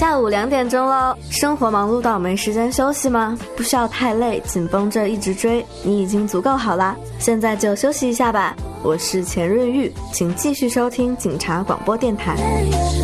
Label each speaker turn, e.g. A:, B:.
A: 下午2点钟喽，生活忙碌到没时间休息吗？不需要太累，紧绷着一直追，你已经足够好啦，现在就休息一下吧。我是钱润玉，请继续收听警察广播电台。